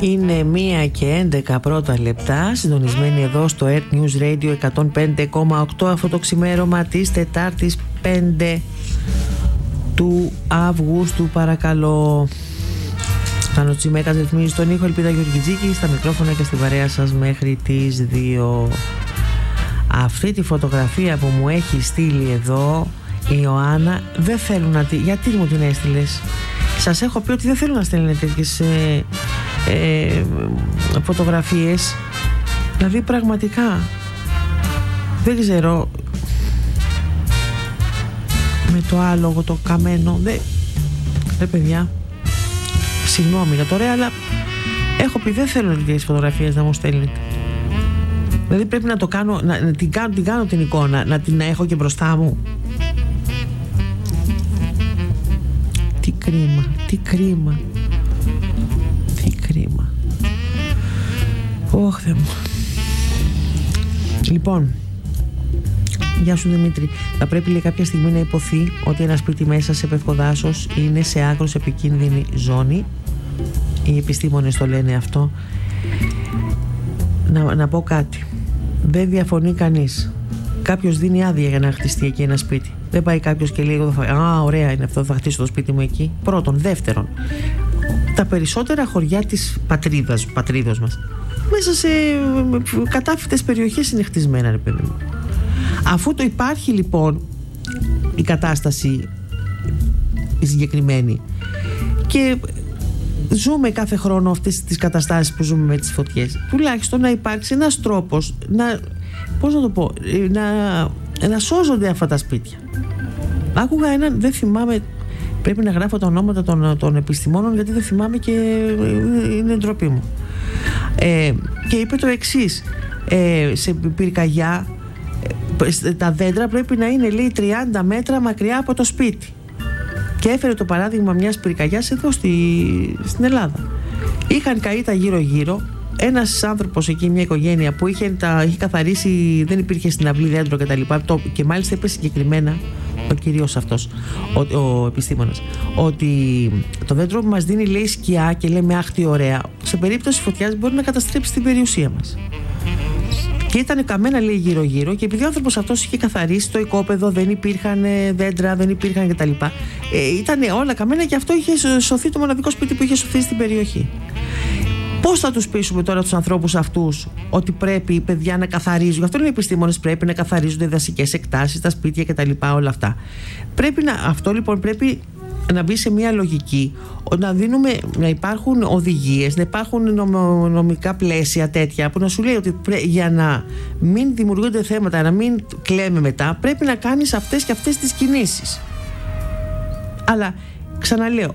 Είναι 1:11 πρώτα λεπτά, συντονισμένοι εδώ στο Earth News Radio 105,8 αυτό το ξημέρωμα της Τετάρτης 5 του Αυγούστου. Παρακαλώ. Πάνω Τσιμέκας ρυθμίζει τον ήχο, Ελπίδα Γεωργιτζίκη στα μικρόφωνα και στην παρέα σας μέχρι τις 2. Αυτή τη φωτογραφία που μου έχει στείλει εδώ η Ιωάννα δεν θέλω να τη... Γιατί μου την έστειλες? Σας έχω πει ότι δεν θέλω να στέλνετε τέτοιες φωτογραφίες. Δηλαδή πραγματικά δεν ξέρω, με το άλογο το καμένο ρε παιδιά, συγγνώμη για τώρα, αλλά έχω πει δεν θέλω τέτοιες φωτογραφίες να μου στέλνετε. Δηλαδή πρέπει να το κάνω, την κάνω την εικόνα, να την έχω και μπροστά μου. Τι κρίμα, τι κρίμα, τι κρίμα. Ωχ, Θεέ μου. Λοιπόν, γεια σου Δημήτρη. Θα πρέπει λέει κάποια στιγμή να υποθεί ότι ένα σπίτι μέσα σε πευκοδάσος είναι σε άκρως επικίνδυνη ζώνη. Οι επιστήμονες το λένε αυτό. Να πω κάτι. Δεν διαφωνεί κανείς. Κάποιος δίνει άδεια για να χτιστεί εκεί ένα σπίτι. Δεν πάει κάποιος και λέει «Α, ωραία είναι αυτό, θα χτίσω το σπίτι μου εκεί». Πρώτον. Δεύτερον, τα περισσότερα χωριά της πατρίδος μας μέσα σε κατάφυτες περιοχές είναι χτισμένα, ρε παιδί μου. Αφού το υπάρχει λοιπόν η κατάσταση η συγκεκριμένη και ζούμε κάθε χρόνο αυτές τις καταστάσεις που ζούμε με τις φωτιές, τουλάχιστον να υπάρξει ένας τρόπος να σώζονται αυτά τα σπίτια. Άκουγα έναν, δεν θυμάμαι, πρέπει να γράφω τα ονόματα των επιστημόνων γιατί δεν θυμάμαι και είναι ντροπή μου, και είπε το εξής, σε πυρκαγιά τα δέντρα πρέπει να είναι λέει 30 μέτρα μακριά από το σπίτι. Και έφερε το παράδειγμα μιας πυρκαγιάς εδώ στην Ελλάδα. Είχαν καεί τα γύρω-γύρω. Ένας άνθρωπος εκεί, μια οικογένεια που είχε καθαρίσει, δεν υπήρχε στην αυλή δέντρο κτλ. Και μάλιστα είπε συγκεκριμένα ο κυρίως αυτός, ο επιστήμονας, ότι το δέντρο που μας δίνει λέει σκιά και λέμε αχ τι ωραία, σε περίπτωση φωτιάς μπορεί να καταστρέψει την περιουσία μας. Και ήταν καμένα λέει γύρω-γύρω, και επειδή ο άνθρωπος αυτός είχε καθαρίσει το οικόπεδο, δεν υπήρχαν δέντρα, δεν υπήρχαν κτλ. Ήταν όλα καμένα και αυτό είχε σωθεί, το μοναδικό σπίτι που είχε σωθεί στην περιοχή. Πώς θα τους πείσουμε τώρα τους ανθρώπους αυτούς ότι πρέπει οι παιδιά να καθαρίζουν? Γι' αυτό είναι οι επιστήμονες, πρέπει να καθαρίζονται δασικές εκτάσεις, τα σπίτια κτλ. Όλα αυτά. Αυτό λοιπόν πρέπει να μπει σε μια λογική, να υπάρχουν οδηγίες, να υπάρχουν νομικά πλαίσια τέτοια που να σου λέει ότι για να μην δημιουργούνται θέματα, να μην κλαίμε μετά, πρέπει να κάνεις αυτές και αυτές τις κινήσεις. Αλλά ξαναλέω,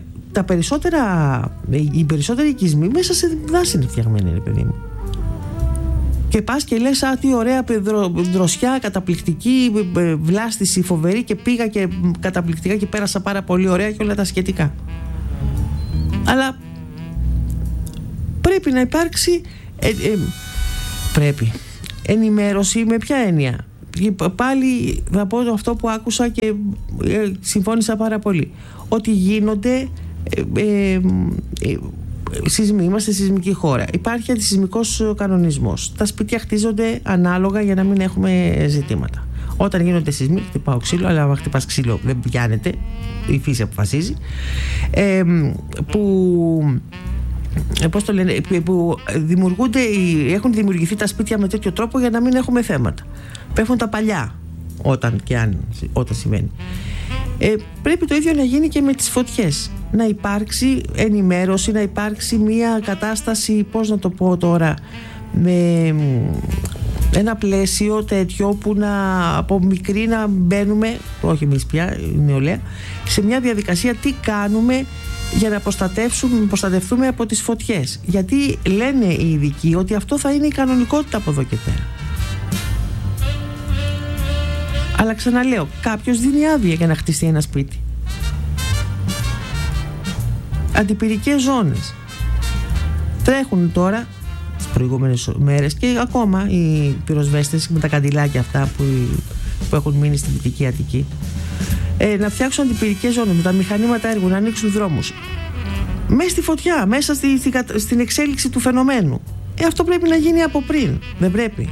οι περισσότεροι οικισμοί μέσα σε δάση είναι φτιαγμένοι, ρε παιδί μου. Και πας και λες α, τι ωραία δροσιά, καταπληκτική βλάστηση, φοβερή, και πήγα και καταπληκτικά και πέρασα πάρα πολύ ωραία και όλα τα σχετικά. Αλλά πρέπει να υπάρξει πρέπει ενημέρωση. Με ποια έννοια? Πάλι θα πω αυτό που άκουσα και συμφώνησα πάρα πολύ, ότι γίνονται σεισμοί, είμαστε σεισμική χώρα, υπάρχει αντισεισμικός κανονισμός, τα σπίτια χτίζονται ανάλογα για να μην έχουμε ζητήματα. Όταν γίνονται σεισμοί χτυπάω ξύλο, αλλά αν χτυπάς ξύλο δεν πιάνεται, η φύση αποφασίζει, πώς το λένε, που έχουν δημιουργηθεί τα σπίτια με τέτοιο τρόπο για να μην έχουμε θέματα. Πέφτουν τα παλιά όταν συμβαίνει. Πρέπει το ίδιο να γίνει και με τις φωτιές. Να υπάρξει ενημέρωση, να υπάρξει μια κατάσταση, πώς να το πω τώρα, με ένα πλαίσιο τέτοιο που από μικρή να μπαίνουμε, όχι εμείς πια, η νεολαία, σε μια διαδικασία τι κάνουμε για να προστατευτούμε από τις φωτιές. Γιατί λένε οι ειδικοί ότι αυτό θα είναι η κανονικότητα από εδώ και πέρα. Αλλά ξαναλέω, κάποιος δίνει άδεια για να χτιστεί ένα σπίτι. Αντιπυρικές ζώνες τρέχουν τώρα τις προηγούμενες μέρες και ακόμα οι πυροσβέστες με τα καντιλάκια αυτά που έχουν μείνει στην Δυτική Αττική, να φτιάξουν αντιπυρικές ζώνες με τα μηχανήματα έργου, να ανοίξουν δρόμους. μέσα στη φωτιά, μέσα στην εξέλιξη του φαινομένου. Αυτό πρέπει να γίνει από πριν. Δεν πρέπει.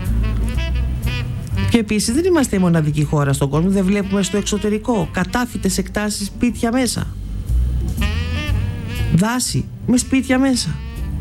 Και επίσης δεν είμαστε η μοναδική χώρα στον κόσμο. Δεν βλέπουμε στο εξωτερικό κατάφυτες εκτάσεις, σπίτια μέσα, δάση με σπίτια μέσα.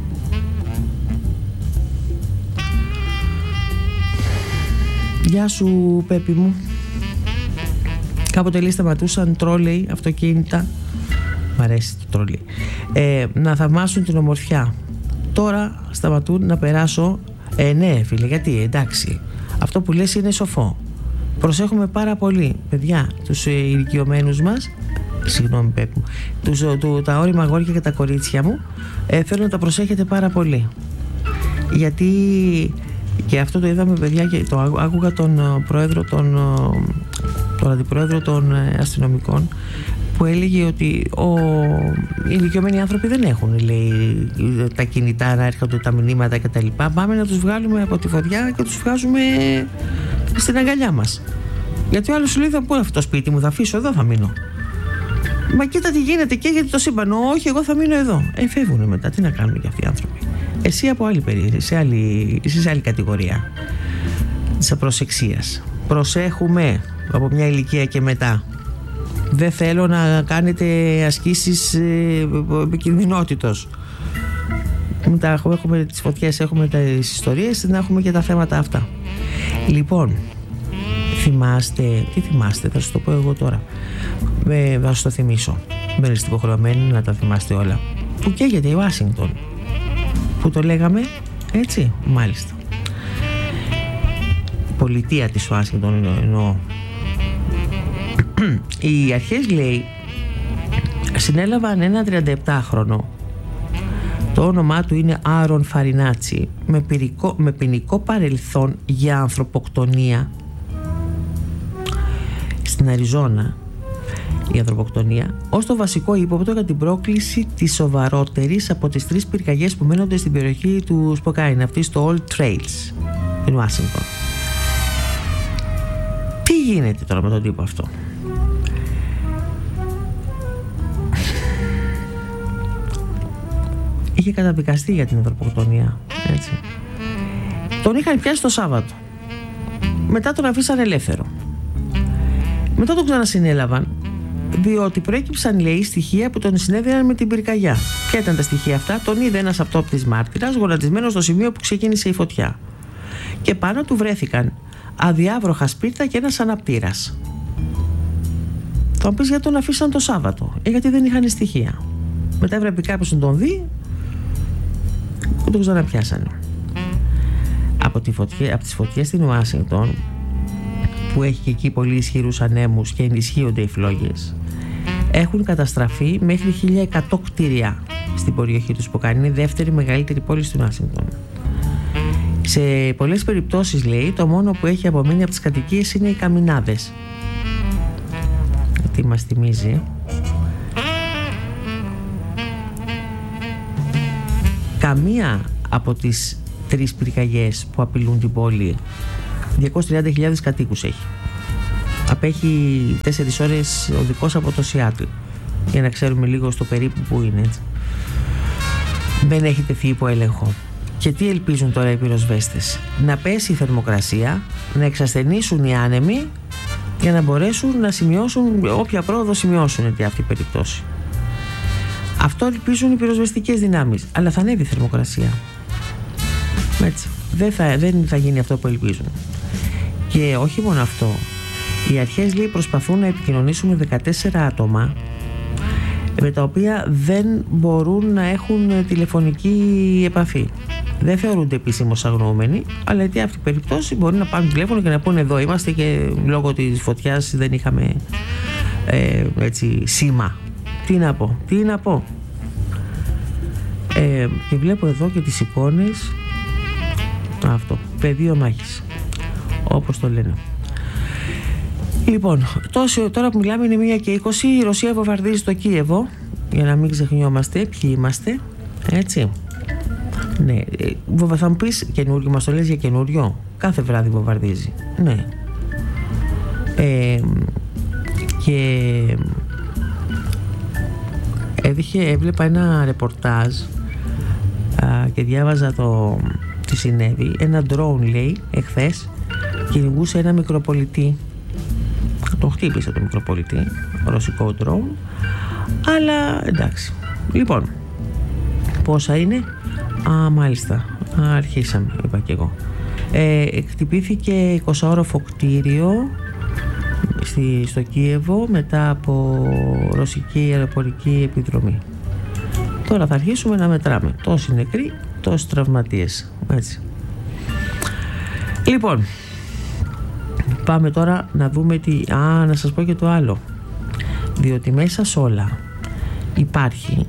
Γεια σου Πέπη μου. Κάποτε λέει σταματούσαν τρόλεϊ, αυτοκίνητα, μ' αρέσει το τρόλεϊ, να θαυμάσουν την ομορφιά. Τώρα σταματούν να περάσω. Ναι φίλε, γιατί, εντάξει, αυτό που λες είναι σοφό. Προσέχουμε πάρα πολύ, παιδιά, τους ηλικιωμένους μας. Συγγνώμη Πέπη μου, τα όρημα αγόρια και τα κορίτσια μου, θέλω να τα προσέχετε πάρα πολύ. Γιατί και αυτό το είδαμε, παιδιά, και το άκουγα τον πρόεδρο, τον αντιπρόεδρο των αστυνομικών, που έλεγε ότι οι ηλικιωμένοι άνθρωποι δεν έχουν, λέει, τα κινητά να έρχονται τα μηνύματα κτλ. Πάμε να τους βγάλουμε από τη φωτιά και τους βγάζουμε στην αγκαλιά μας. Γιατί ο άλλος σου λέει, θα πω αυτό το σπίτι μου, θα αφήσω εδώ, θα μείνω. Μα κοίτα τι γίνεται και γιατί το σύμπαν. Όχι, εγώ θα μείνω εδώ. Φεύγουν μετά, τι να κάνουν και αυτοί οι άνθρωποι. Εσύ από άλλη περίοδο, σε άλλη κατηγορία της απροσεξίας. Προσέχουμε από μια ηλικία και μετά. Δεν θέλω να κάνετε ασκήσεις επικινδυνότητος. Έχουμε τις φωτιές, έχουμε τις ιστορίες, να έχουμε και τα θέματα αυτά. Λοιπόν, τι θυμάστε, θα σου το πω εγώ τώρα. Θα σου το θυμίσω. Δεν είστε υποχρεωμένοι να τα θυμάστε όλα. Που καίγεται η Ουάσιγκτον. Που το λέγαμε έτσι, μάλιστα. Πολιτεία της Ουάσιγκτον εννοώ. Οι αρχές, λέει, συνέλαβαν ένα 37χρονο. Το όνομά του είναι Άρον Φαρινάτσι, με ποινικό παρελθόν για ανθρωποκτονία στην Αριζόνα. Η ανθρωποκτονία ως το βασικό ύποπτο για την πρόκληση της σοβαρότερης από τις 3 πυρκαγιές που μένονται στην περιοχή του Σποκάιν, αυτή στο Old Trails, στην Ουάσιγκτον. Τι γίνεται τώρα με τον τύπο αυτό? Είχε καταδικαστεί για την ανθρωποκτονία, έτσι. Τον είχαν πιάσει το Σάββατο. Μετά τον αφήσαν ελεύθερο. Μετά τον ξανασυνέλαβαν, διότι προέκυψαν, λέει, στοιχεία που τον συνέδεαν με την πυρκαγιά. Ποια ήταν τα στοιχεία αυτά? Τον είδε ένας αυτόπτης μάρτυρας γονατισμένος στο σημείο που ξεκίνησε η φωτιά. Και πάνω του βρέθηκαν αδιάβροχα σπίρτα και ένας αναπτήρας. Θα μου πεις γιατί τον αφήσαν το Σάββατο? Γιατί δεν είχαν στοιχεία. Μετά έπρεπε κάποιος να τον δει και τον ξαναπιάσανε. Από τις φωτιές στην Ουάσιγκτον, που έχει και εκεί πολύ ισχυρούς ανέμους και ενισχύονται οι φλόγες, έχουν καταστραφεί μέχρι 1100 κτίρια στην περιοχή του Σποκάιν. Είναι η δεύτερη μεγαλύτερη πόλη στην Ουάσιγκτον. Σε πολλές περιπτώσεις, λέει, το μόνο που έχει απομείνει από τις κατοικίες είναι οι καμινάδες. Τι μας θυμίζει? Καμία από τις 3 πυρκαγιές που απειλούν την πόλη, 230.000 κατοίκους έχει. Απέχει 4 ώρες οδικός από το Σιάτλ, για να ξέρουμε λίγο στο περίπου που είναι, έτσι. Δεν έχει τεθεί υπό έλεγχο. Και τι ελπίζουν τώρα οι πυροσβέστες? Να πέσει η θερμοκρασία, να εξασθενήσουν οι άνεμοι, για να μπορέσουν να σημειώσουν όποια πρόοδο σημειώσουν αυτή η περίπτωση. Αυτό ελπίζουν οι πυροσβεστικές δυνάμεις. Αλλά θα ανέβει η θερμοκρασία. Έτσι. Δεν θα γίνει αυτό που ελπίζουν. Και όχι μόνο αυτό. Οι αρχές, λέει, προσπαθούν να επικοινωνήσουν με 14 άτομα με τα οποία δεν μπορούν να έχουν τηλεφωνική επαφή. Δεν θεωρούνται επισήμως αγνοούμενοι, αλλά γιατί αυτή η περίπτωση μπορεί να πάρουν τηλέφωνο και να πούνε εδώ είμαστε και λόγω της φωτιάς δεν είχαμε έτσι σήμα. Τι να πω. Και βλέπω εδώ και τις εικόνες. Αυτό, πεδίο μάχης, όπως το λένε. Λοιπόν, τώρα που μιλάμε είναι 1:20. Η Ρωσία βομβαρδίζει το Κίεβο, για να μην ξεχνιόμαστε ποιοι είμαστε, έτσι. Ναι, θα μου πεις καινούριο, μας το λες για καινούριο? Κάθε βράδυ βομβαρδίζει. Ναι. Και Έβλεπα ένα ρεπορτάζ και διάβαζα τι συνέβη. Ένα drone, λέει, εχθές κυνηγούσε ένα μικροπολιτή. Τον χτύπησε το μικροπολιτή, ρωσικό drone. Αλλά εντάξει. Λοιπόν, πόσα είναι? Μάλιστα, αρχίσαμε, είπα και εγώ. Χτυπήθηκε 20όροφο κτίριο στο Κίεβο μετά από ρωσική αεροπορική επιδρομή. Τώρα θα αρχίσουμε να μετράμε τόσοι νεκροί, τόσοι τραυματίες, έτσι. Λοιπόν, πάμε τώρα να δούμε να σας πω και το άλλο, διότι μέσα σε όλα υπάρχει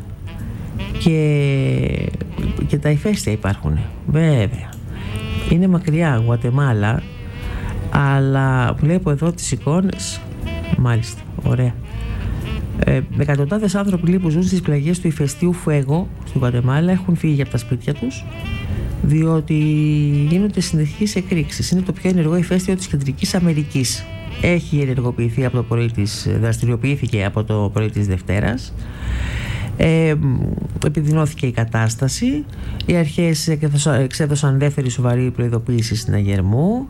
και τα ηφαίστεια υπάρχουν, βέβαια. Είναι μακριά Γουατεμάλα, αλλά βλέπω εδώ τις εικόνες. Μάλιστα, ωραία. Εκατοντάδες άνθρωποι που ζουν στις πλαγιές του ηφαιστείου Φουέγο στη Γουατεμάλα έχουν φύγει από τα σπίτια τους, διότι γίνονται συνεχείς εκρήξεις. Είναι το πιο ενεργό ηφαίστειο της Κεντρικής Αμερικής. Έχει ενεργοποιηθεί δραστηριοποιήθηκε από το πρωί της Δευτέρας. Επιδεινώθηκε η κατάσταση. Οι αρχές εξέδωσαν δεύτερη σοβαρή προειδοποίηση συναγερμού.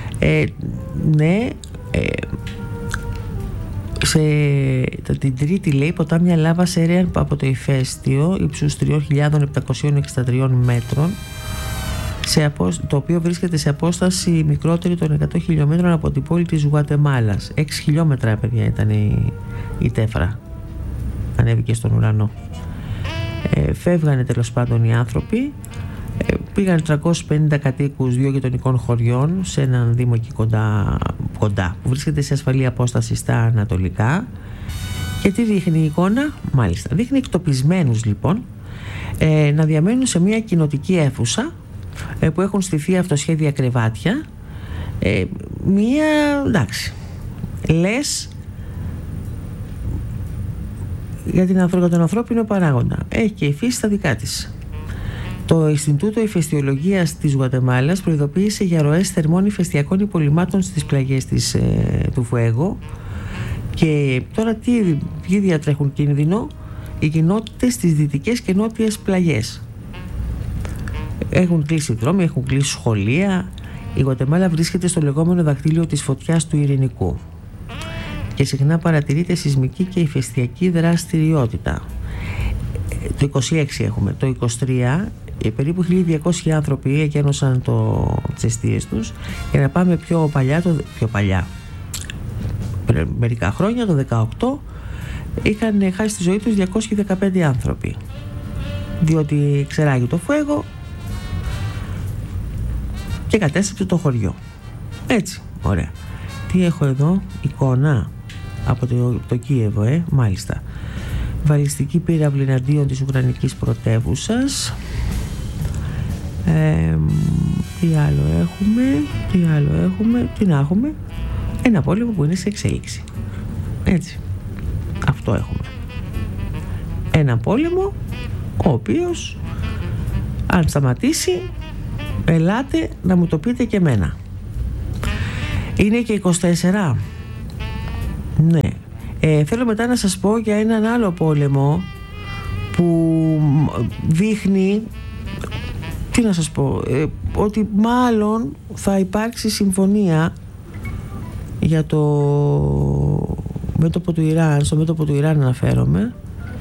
Την Τρίτη, λέει, ποτάμια λάβα σέρεαν από το ηφαίστειο ύψους 3.763 μέτρων, το οποίο βρίσκεται σε απόσταση μικρότερη των 100 χιλιόμετρων από την πόλη της Γουατεμάλας. 6 χιλιόμετρα, παιδιά, ήταν η τέφρα. Ανέβηκε στον ουρανό. Φεύγανε τέλος πάντων οι άνθρωποι. Πήγαν 350 κατοίκους 2 γειτονικών χωριών σε έναν δήμο εκεί κοντά που βρίσκεται σε ασφαλή απόσταση στα ανατολικά. Και τι δείχνει η εικόνα? Μάλιστα, δείχνει εκτοπισμένους, λοιπόν, να διαμένουν σε μια κοινοτική αίθουσα που έχουν στηθεί αυτοσχέδια κρεβάτια. Εντάξει, λες για τον ανθρώπινο παράγοντα. Έχει και η φύση τα δικά της. Το Ινστιτούτο Ηφαιστειολογίας της Γουατεμάλας προειδοποίησε για ροές θερμών ηφαιστειακών υπολειμμάτων στις πλαγιές του Φουέγο. Και τώρα ποιοι διατρέχουν κίνδυνο? Οι κοινότητες στις δυτικές και νότιες πλαγιές. Έχουν κλείσει δρόμοι, έχουν κλείσει σχολεία. Η Γουατεμάλα βρίσκεται στο λεγόμενο δακτύλιο της φωτιάς του Ειρηνικού και συχνά παρατηρείται σεισμική και ηφαιστειακή δραστηριότητα. Το 26 έχουμε. Το 23 περίπου 1.200 άνθρωποι εκένωσαν τις αιστείες τους. Για να πάμε πιο παλιά, μερικά χρόνια, το 18 είχαν χάσει τη ζωή τους 215 άνθρωποι, διότι ξεράγει το Φουέγο και κατέστρεψε το χωριό. Έτσι, ωραία. Τι έχω εδώ? Εικόνα από το Κίεβο, μάλιστα. Βαλιστική πύραυλη εναντίον της Ουκρανικής πρωτεύουσας. Τι άλλο έχουμε? Τι να έχουμε? Ένα πόλεμο που είναι σε εξέλιξη. Έτσι. Αυτό έχουμε. Ένα πόλεμο ο οποίος, αν σταματήσει, ελάτε να μου το πείτε και εμένα. Είναι και 24. Ναι. Θέλω μετά να σας πω για έναν άλλο πόλεμο που δείχνει, τι να σας πω, ότι μάλλον θα υπάρξει συμφωνία για το μέτωπο του Ιράν, στο μέτωπο του Ιράν αναφέρομαι,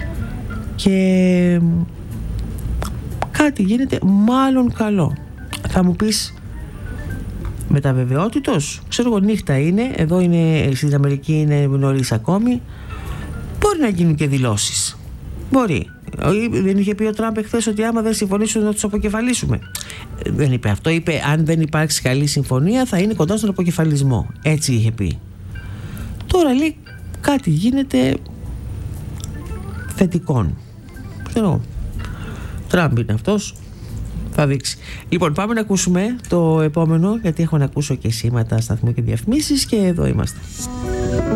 και κάτι γίνεται μάλλον καλό. Θα μου πεις, μεταβεβαιότητος, ξέρω εγώ, νύχτα είναι, εδώ είναι, στην Αμερική είναι νωρίς ακόμη, μπορεί να γίνουν και δηλώσεις, μπορεί. Δεν είχε πει ο Τραμπ εχθές ότι άμα δεν συμφωνήσουν να τους αποκεφαλίσουμε? Δεν είπε αυτό, είπε αν δεν υπάρξει καλή συμφωνία θα είναι κοντά στον αποκεφαλισμό, έτσι είχε πει. Τώρα λέει κάτι γίνεται θετικών, ξέρω, Τραμπ είναι αυτός, θα δείξει. Λοιπόν, πάμε να ακούσουμε το επόμενο, γιατί έχω να ακούσω και σήματα σταθμού και διαφημίσεις, και εδώ είμαστε.